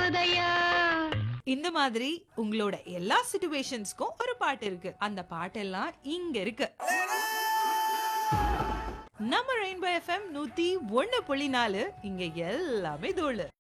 போதையா. இந்த மாதிரி உங்களோட எல்லா சிச்சுவேஷன்ஸ்க்கும் ஒரு பாட்டு இருக்கு. அந்த பாட்டெல்லாம் இங்க இருக்கு. நம்ம ரெயின்போ FM 101.4 இங்க எல்லாமே தோழு.